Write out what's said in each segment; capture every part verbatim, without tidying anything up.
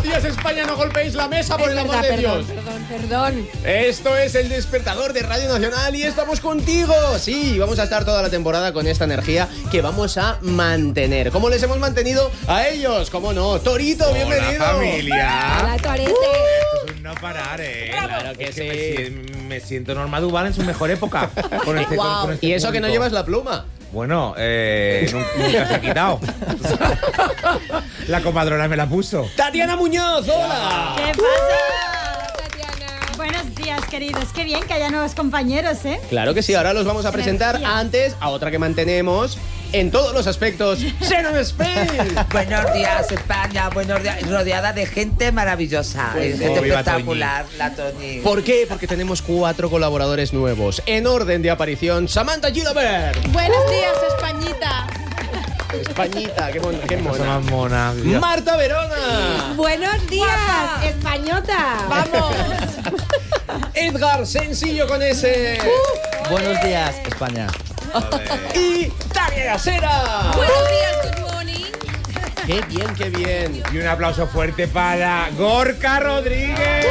Buenos días, España, no golpeéis la mesa, por el amor de Dios. Perdón, perdón. Esto es El Despertador de Radio Nacional y estamos contigo. Sí, vamos a estar toda la temporada con esta energía que vamos a mantener. Como les hemos mantenido a ellos, ¿cómo no? Torito, Hola, bienvenido. familia. Hola, Torete. Esto es un no parar, eh. Claro que Es sí. me, si- me siento Norma Duval en su mejor época. Con este, Wow. con- con este Y eso que no público. llevas la pluma. Bueno, eh, nun- nunca se ha quitado. La comadrona me la puso. Tatiana Muñoz, hola. ¿Qué pasa? Buenos días, queridos. Qué bien que haya nuevos compañeros, ¿eh? Claro que sí, ahora los vamos a presentar Energía. antes a otra que mantenemos en todos los aspectos. ¡Shannon Spain! Buenos días, España. Buenos días. Rodeada de gente maravillosa. Pues, Es gente oh, viva espectacular, la Toñi. ¿Por qué? Porque tenemos cuatro colaboradores nuevos. En orden de aparición, Samantha Gilabert. Buenos días, Españita. Españita, qué, mon- qué Cosa mona. más mona. Dios. Marta Verona. Buenos días, Españota. Vamos. Edgar Sencillo con ese. Buenos días, España. Y Tania Gasera. Buenos días, good morning. Qué bien, qué bien. Y un aplauso fuerte para Gorka Rodríguez.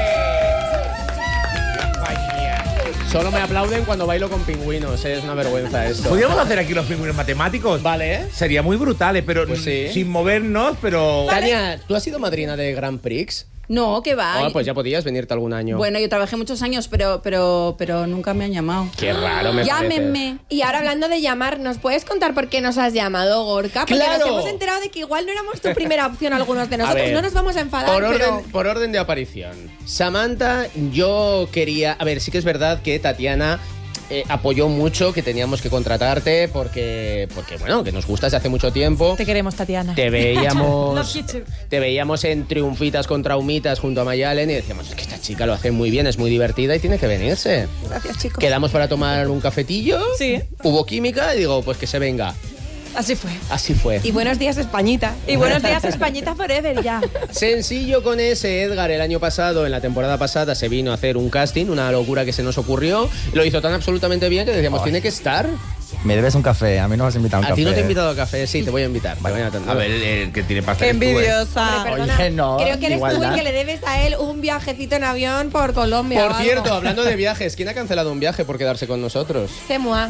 Compañía. Solo me aplauden cuando bailo con pingüinos, ¿eh? Es una vergüenza esto. ¿Podríamos hacer aquí los pingüinos matemáticos? Vale, ¿eh? Sería muy brutal, pero Pues sí. sin movernos, pero... Tania, ¿tú has sido madrina de Grand Prix? No, que va. Ah, pues ya podías venirte algún año. Bueno, yo trabajé muchos años, pero, pero, pero nunca me han llamado. Qué raro me parece. Llámenme. Y ahora hablando de llamar, ¿nos puedes contar por qué nos has llamado, Gorka? Porque ¡Claro! nos hemos enterado de que igual no éramos tu primera opción algunos de nosotros. ver, No nos vamos a enfadar, Por orden, pero... por orden de aparición. Samantha, yo quería... A ver, sí que es verdad que Tatiana eh, apoyó mucho que teníamos que contratarte porque, porque, bueno, que nos gustas desde hace mucho tiempo. Te queremos, Tatiana. Te veíamos, Love you too. te veíamos en Triunfitas con Traumitas junto a Mayalen y decíamos, es que esta chica lo hace muy bien, es muy divertida y tiene que venirse. Gracias, chicos. Quedamos para tomar un cafetillo. Sí. Hubo química y digo, pues que se venga. Así fue. Así fue. Y buenos días, Españita. Y buenos días, Españita Forever, ya. Sencillo con ese, Edgar, el año pasado, en la temporada pasada, se vino a hacer un casting, una locura que se nos ocurrió. Lo hizo tan absolutamente bien que decíamos, tiene que estar. Me debes un café, a mí no me has invitado a un A café. ti no te he invitado a café, sí, te voy a invitar. te voy a atender. A ver, el que tiene pasta Qué eres tú, ¿eh? envidiosa. Hombre, perdona, Oye, no, creo que eres tú igualdad. el que le debes a él un viajecito en avión por Colombia. o Por algo. cierto, hablando de viajes, ¿quién ha cancelado un viaje por quedarse con nosotros? C'est moi.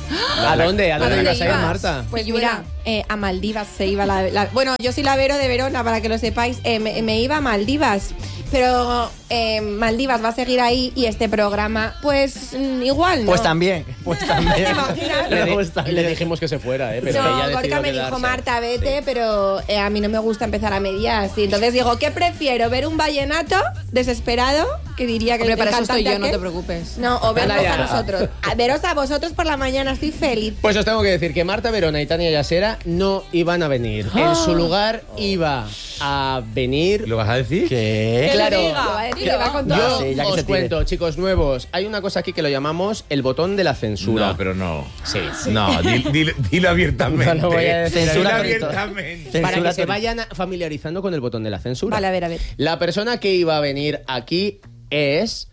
¿A dónde? ¿A ¿A dónde dónde ibas a ir, ibas? Marta? Pues Pilluela. mira, eh, a Maldivas se iba la, la- Bueno, yo soy la Vero de Verona, para que lo sepáis. Eh, me, me iba a Maldivas. Pero eh, Maldivas va a seguir ahí y este programa, pues mm, igual no. Pues también, pues también. ¿Te imaginas? Le, di- Pues también. le dijimos que se fuera, ¿eh? Pero ella No, decidió Gorka me dijo, quedarse. Marta, vete, Sí. pero eh, a mí no me gusta empezar a medias. Y entonces digo, ¿qué prefiero? ¿Ver un vallenato desesperado? Que diría que Hombre, el para eso cantante estoy yo, no aquel. te preocupes. No, o veros Anda a ya. nosotros. A veros a vosotros por la mañana, estoy feliz. Pues os tengo que decir que Marta Verona y Tania Yasera no iban a venir. En su lugar iba a venir... ¿Lo vas a decir? ¿Qué? Claro. Lo va a decir, va con todo. Yo Sí, ya que os se tire. cuento, chicos nuevos, hay una cosa aquí que lo llamamos el botón de la censura. No, pero no. Sí. No, di- dilo, dilo abiertamente. No lo voy a decir. Dilo Censura, Torito. abiertamente. Para que Censura, se Torito. vayan familiarizando con el botón de la censura. Vale, a ver, a ver. La persona que iba a venir aquí es...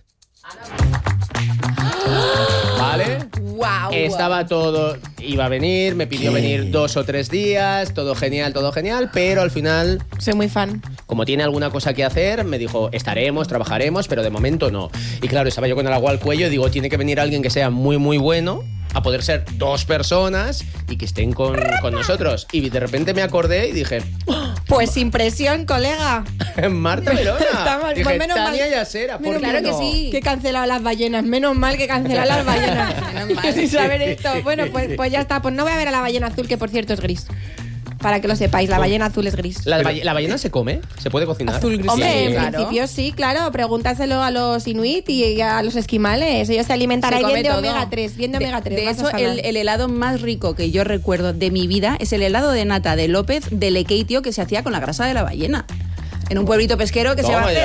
¿Vale? Wow. Estaba todo, iba a venir, me pidió ¿Qué? venir dos o tres días, todo genial, todo genial, pero al final, Soy muy fan. como tiene alguna cosa que hacer, me dijo, estaremos, trabajaremos, pero de momento no. Y claro, estaba yo con el agua al cuello y digo, tiene que venir alguien que sea muy, muy bueno, a poder ser dos personas y que estén con, con nosotros. Y de repente me acordé y dije, Pues sin presión, colega. Marta Verona. Estamos- Dije, pues menos Tania mal- Yasera, ¿por Menos qué claro no? que sí. Que he cancelado las ballenas. Menos mal que he cancelado las ballenas. Menos mal. Que sin saber esto. Bueno, pues, pues ya está. Pues no voy a ver a la ballena azul, que por cierto es gris. Para que lo sepáis, la ballena azul es gris. ¿La, balle- ¿La ballena se come? ¿Se puede cocinar? Azul gris. Hombre, Sí, en claro. principio sí, claro. Pregúntaselo a los inuit y a los esquimales. Ellos se alimentarán Se bien come de todo. omega tres. Bien de omega tres. De vas a hecho, sanar. el, el helado más rico que yo recuerdo de mi vida es el helado de nata de López de Lekeitio que se hacía con la grasa de la ballena. En un pueblito pesquero que se va a Toma hacer ya.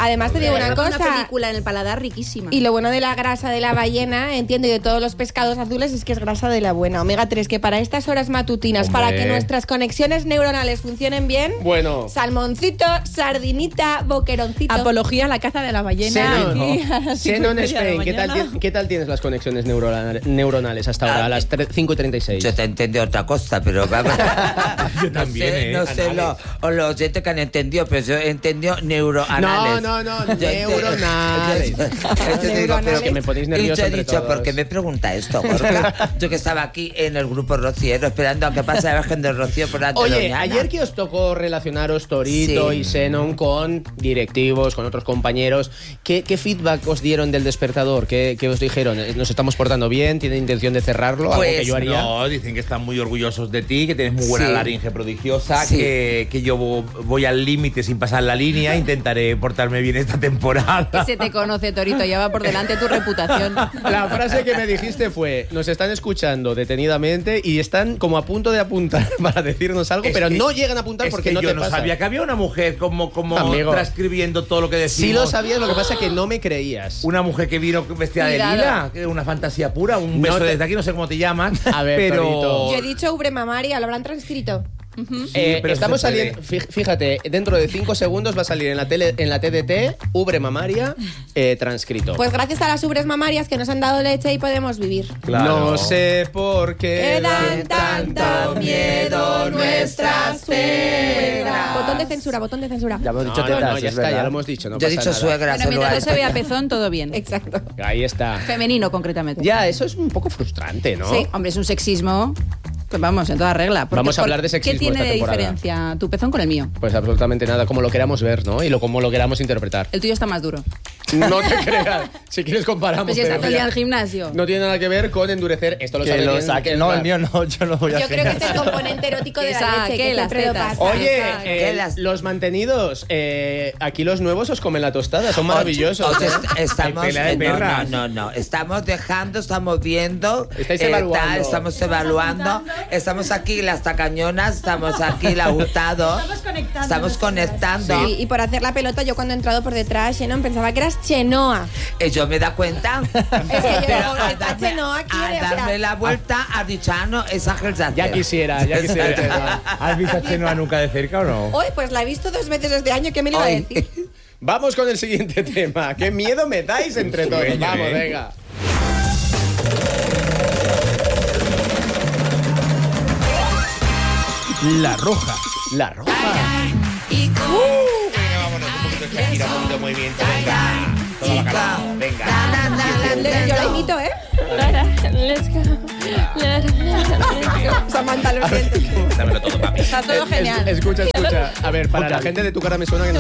Además te digo una Una cosa. película en el paladar riquísima. Y lo bueno de la grasa de la ballena, entiendo, y de todos los pescados azules es que es grasa de la buena. Omega tres, que para estas horas matutinas, Hombre. para que nuestras conexiones neuronales funcionen bien, Bueno. salmoncito, sardinita, boqueroncito. Apología a la caza de la ballena. Xenon, aquí a las cinco Xenon y media de Spain, ¿qué tal, mañana. ti- ¿qué tal tienes las conexiones neurona- neuronales hasta ahora, a las tre- cinco y treinta y seis? Yo te entendí otra cosa, pero vamos. Yo no también, sé, ¿eh? no sé lo, o los oyentes que han entendido, pero yo he entendido neuroanales. No, no, no, Yo ente- neuronales. yo- yo te digo, pero Que me ponéis y nervioso yo he entre dicho, todos. ¿por qué me pregunta esto, Gorka? Yo que estaba aquí en el grupo Rociero esperando a que pase la Virgen del Rocío por la Oye, Doñana. ayer que os tocó relacionaros Torito Sí. y Xenon con directivos, con otros compañeros, ¿qué, qué feedback os dieron del despertador? ¿Qué, qué os dijeron? ¿Nos estamos portando bien? ¿Tienen intención de cerrarlo? ¿Algo Pues que yo haría? No, dicen que están muy orgullosos de ti, que tienes muy buena Sí. laringe prodigiosa, Sí. que, que yo vo- voy al límite sin pasar la línea, intentaré portarme bien esta temporada. Que se te conoce, Torito, ya va por delante tu reputación. La frase que me dijiste fue, nos están escuchando detenidamente y están como a punto de apuntar para decirnos algo, Es pero que- no llegan a apuntar Es porque que no yo te no pasa. sabía que había una mujer como, como Amigo. transcribiendo todo lo que decimos. Sí lo sabías, lo que pasa es que no me creías. Una mujer que vino vestida Cuidado. de lila, que una fantasía pura, un No beso te- desde aquí, no sé cómo te llaman. A ver, pero Torito. Yo he dicho ubre mamaria, lo habrán transcrito. Eh, pero estamos se puede. saliendo, fí- fíjate, dentro de cinco segundos va a salir en la tele, en la T D T, ubre mamaria, eh, transcrito. Pues gracias a las ubres mamarias que nos han dado leche y podemos vivir. Claro. No sé por qué Que dan tanto miedo nuestras suegras. Botón de censura, botón de censura. Ya hemos No, dicho no, tetas, no, ya es está, verdad. ya lo hemos dicho. No Yo he pasa dicho nada. suegra, Pero solo mientras no hay. se vea pezón, todo bien. Exacto. Ahí está. Femenino, concretamente. Ya, eso es un poco frustrante, ¿no? Sí, hombre, es un sexismo. Pues vamos, en toda regla. Porque Vamos a por- hablar de sexismo ¿Qué tiene esta de temporada? diferencia tu pezón con el mío? Pues absolutamente nada, como lo queramos ver, ¿no? Y lo como lo queramos interpretar. El tuyo está más duro. No te creas. Si quieres comparamos. Pues si está pero todo el día en mira, el gimnasio. no tiene nada que ver con endurecer. Esto lo Que sabe lo bien, saque. que No, es el mío no, yo lo voy a Yo creo que es enseñar. el componente erótico de Que la saque leche, que las siempre lo tetas. pasa. Oye, Exacto. eh, Que las- los mantenidos, eh, aquí los nuevos os comen la tostada, son maravillosos. Oye, ¿eh? est- estamos, Hay pela de no, perras. no, no, no. Estamos dejando, estamos viendo. Estáis eh, evaluando. tal, estamos evaluando. Estamos aquí las tacañonas, estamos aquí la Hurtado. Estamos conectando Estamos nosotras. conectando. Sí, y por hacer la pelota, yo cuando he entrado por detrás, Xenon, pensaba que eras Chenoa. Y yo me da cuenta. Es que yo, Pero a esta darme, Chenoa a quiere, o sea, darme la vuelta, ha dicho, ah, no, es Ángel Sánchez. Ya quisiera, ya quisiera. ¿Has visto a Chenoa nunca de cerca o no? hoy pues la he visto dos veces este año, ¿qué me lo iba a Hoy. decir? Vamos con el siguiente tema. ¡Qué miedo me dais entre todos! sueño, Vamos, ¿eh? venga. La roja. La roja. Venga, vámonos, un poquito de Shakira, un poquito de movimiento, venga. Todo bacalao, venga. Yo la imito, ¿eh? Samantha, lo siento. Dámelo todo, papi. Está todo Es- genial. Escucha, escucha. A ver, para la gente de tu cara me suena que nos